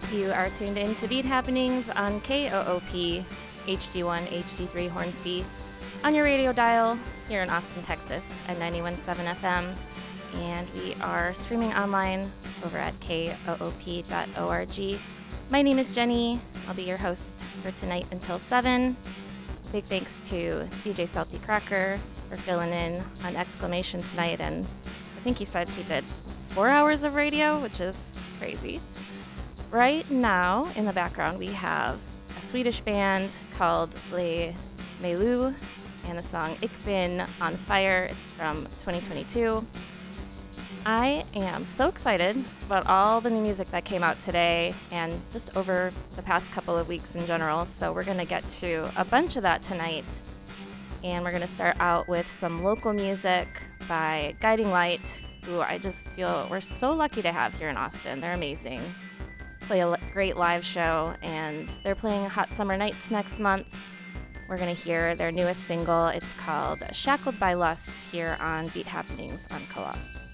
You are tuned in to Beat Happenings on KOOP HD1 HD3 Hornsby on your radio dial here in Austin, Texas at 91.7 FM. And we are streaming online over at koop.org. My name is Jenny. I'll be your host for tonight until 7. Big thanks to DJ Salty Cracker for filling in on Exclamation tonight. And I think he said he did 4 hours of radio, which is crazy. Right now, in the background, we have a Swedish band called Le Melu and the song Ich bin on fire. It's from 2022. I am so excited about all the new music that came out today and just over the past couple of weeks in general. So we're going to get to a bunch of that tonight. And we're going to start out with some local music by Guiding Light, who I just feel we're so lucky to have here in Austin. They're amazing. Play a great live show, and they're playing Hot Summer Nights next month. We're going to hear their newest single. It's called Shackled by Lust here on Beat Happenings on Co-op.